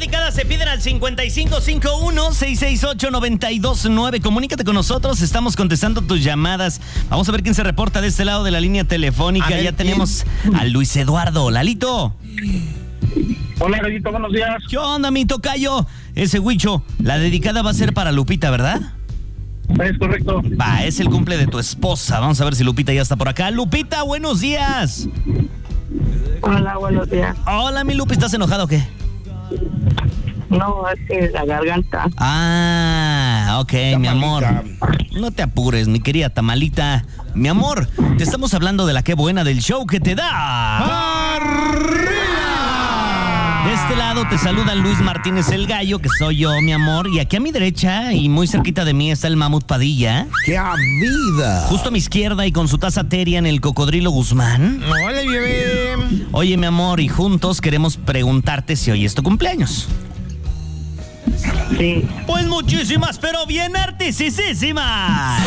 dedicadas se piden al 5551-668-929. Comunícate con nosotros, estamos contestando tus llamadas. Vamos a ver quién se reporta de este lado de la línea telefónica. Ya tenemos a Luis Eduardo. Lalito. Hola, Rayito, buenos días. ¿Qué onda, mi tocayo? Ese huicho, la dedicada va a ser para Lupita, ¿verdad? Es correcto. Va, es el cumple de tu esposa. Vamos a ver si Lupita ya está por acá. Lupita, buenos días. Hola, buenos días. Hola, mi Lupi, ¿estás enojado o qué? No, es que la garganta. Ah, ok, Tamalita. mi amor. No te apures, mi querida Tamalita. Mi amor, te estamos hablando de la qué buena del show que te da. De este lado te saluda Luis Martínez el Gallo, que soy yo, mi amor. Y aquí a mi derecha y muy cerquita de mí está el Mamut Padilla. ¡Qué vida! Justo a mi izquierda y con su taza teria en el Cocodrilo Guzmán. ¡Hola, bebé! Oye, mi amor, y juntos queremos preguntarte si hoy es tu cumpleaños. Sí. Pues muchísimas, pero bien artisísimas.